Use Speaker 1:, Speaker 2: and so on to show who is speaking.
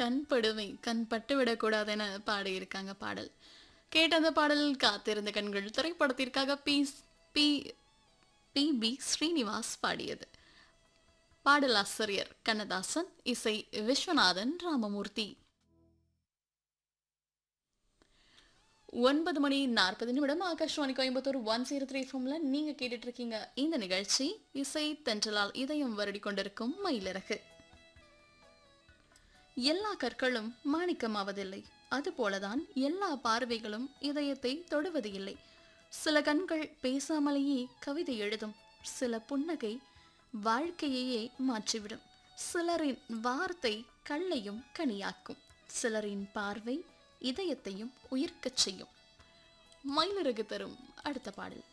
Speaker 1: கண் படுமை கண் பட்டு விடக்கூடாதுன்னு பாடியிருக்காங்க பாடல். கேட்ட அந்த பாடல் காத்திருந்த கண்கள் திரைப்படத்திற்காக பி பி ஸ்ரீனிவாஸ் பாடியது. பாடலாசிரியர் கண்ணதாசன், இசை விஸ்வநாதன் ராமமூர்த்தி. 9:40 ஆகாஷ்வாணி கோயம்புத்தூர் 103 எஃப்எம்ல நீங்க கேட்டுட்டு இருக்கீங்க. இந்த நிகழ்ச்சி இசை தென்றலால் இதயம் வருடி கொண்டிருக்கும் மயிலிறகு. எல்லா கற்களும் மாணிக்கமாவதில்லை, அதுபோலதான் எல்லா பார்வைகளும் இதயத்தை தொடுவது இல்லை. சில கண்கள் பேசாமலேயே கவிதை எழுதும், சில புன்னகை வாழ்க்கையையே மாற்றிவிடும். சிலரின் வார்த்தை கல்லையும் கனியாக்கும், சிலரின் பார்வை இதயத்தையும் உயிர்க்கச் செய்யும். மயிலிறகு தரும் அடுத்த பாடல்.